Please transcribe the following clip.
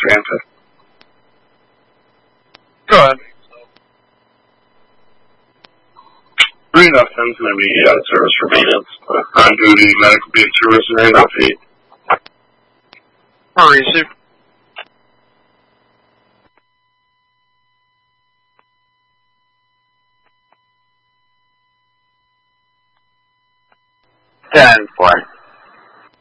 answer. Go ahead. 3.10 is going to be out of service for maintenance. On duty, medical being service and 3.8. Receive. Ten 4.